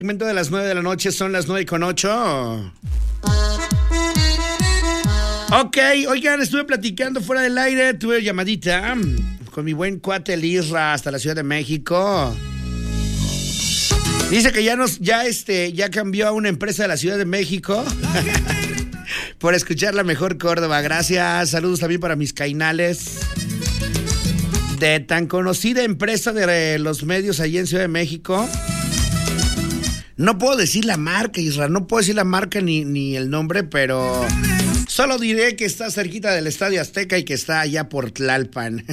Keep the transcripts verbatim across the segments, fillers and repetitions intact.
Momento de las nueve de la noche, son las nueve con ocho. Ok, oigan, estuve platicando fuera del aire, tuve llamadita con mi buen cuate el Isra hasta la Ciudad de México. Dice que ya nos, ya este, ya cambió a una empresa de la Ciudad de México por escuchar la mejor Córdoba. Gracias, saludos también para mis cainales de tan conocida empresa de los medios allí en Ciudad de México. No puedo decir la marca, Isra, no puedo decir la marca ni, ni el nombre, pero solo diré que está cerquita del Estadio Azteca y que está allá por Tlalpan.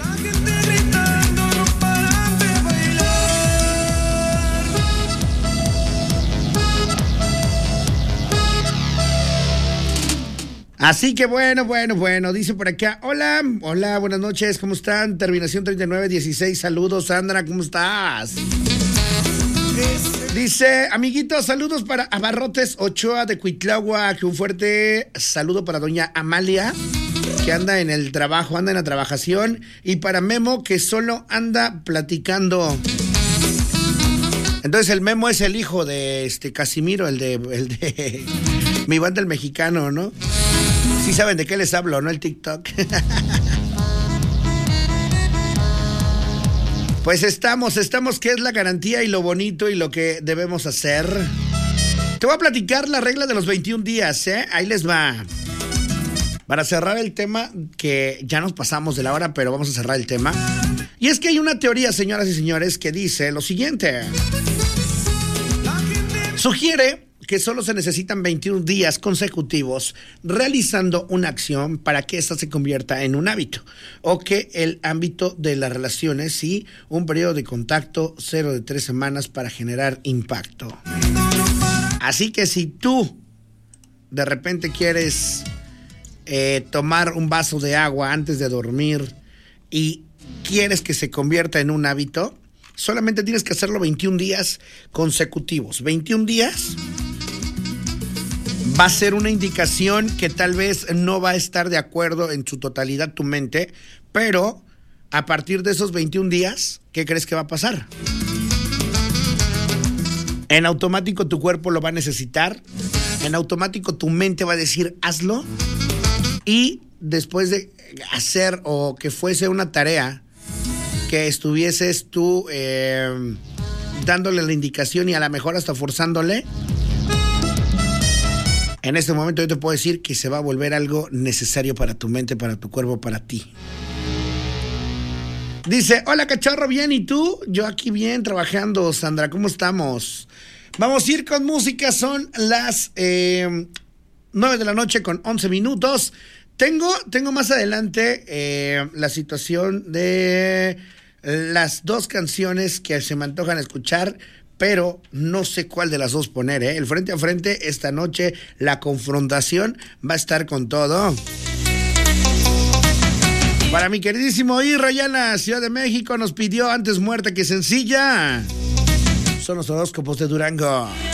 Así que bueno, bueno, bueno, dice por acá, hola, hola, buenas noches, ¿cómo están? Terminación treinta y nueve dieciséis, saludos, Sandra, ¿cómo estás? Dice, amiguitos, saludos para Abarrotes Ochoa de Cuitláhuac, un fuerte saludo para doña Amalia, que anda en el trabajo, anda en la trabajación, y para Memo, que solo anda platicando. Entonces el Memo es el hijo de este Casimiro, el de, el de mi banda el mexicano, ¿no? Sí saben de qué les hablo, ¿no? El TikTok. Pues estamos, estamos, ¿qué es la garantía y lo bonito y lo que debemos hacer? Te voy a platicar la regla de los veintiún días, ¿eh? Ahí les va. Para cerrar el tema, que ya nos pasamos de la hora, pero vamos a cerrar el tema. Y es que hay una teoría, señoras y señores, que dice lo siguiente. Sugiere que solo se necesitan veintiún días consecutivos realizando una acción para que ésta se convierta en un hábito, o que el ámbito de las relaciones, sí, un periodo de contacto cero de tres semanas para generar impacto. Así que si tú de repente quieres eh, tomar un vaso de agua antes de dormir y quieres que se convierta en un hábito, solamente tienes que hacerlo veintiún días consecutivos. veintiún días va a ser una indicación que tal vez no va a estar de acuerdo en su totalidad tu mente, pero a partir de esos veintiún días, ¿qué crees que va a pasar? En automático tu cuerpo lo va a necesitar, en automático tu mente va a decir hazlo, y después de hacer o que fuese una tarea que estuvieses tú eh, dándole la indicación y a lo mejor hasta forzándole, en este momento yo te puedo decir que se va a volver algo necesario para tu mente, para tu cuerpo, para ti. Dice, hola cachorro, bien, ¿y tú? Yo aquí bien, trabajando, Sandra, ¿cómo estamos? Vamos a ir con música, son las eh, nueve de la noche con once minutos. Tengo, tengo más adelante eh, la situación de las dos canciones que se me antojan escuchar, pero no sé cuál de las dos poner, ¿eh? El frente a frente esta noche, la confrontación va a estar con todo. Para mi queridísimo Isra, allá en la Ciudad de México, nos pidió antes muerta que sencilla. Son los horóscopos de Durango.